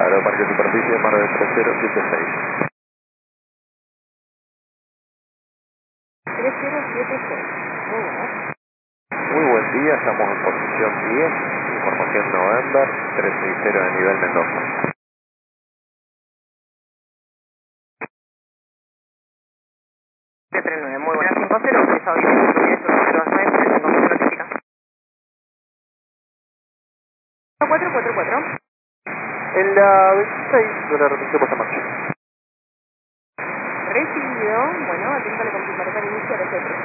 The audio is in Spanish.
Aeroparque Superficie, Mar del 3076. 3076, muy bueno. Muy buen día, estamos en posición 10, información November, 360 de nivel Mendoza. 739, muy buena, 50, utilizado bien, 529, notifica. 444. En la 26 de la repetición puesta en marcha. Recibido, bueno, atento a la confirmatoria inicial, etc.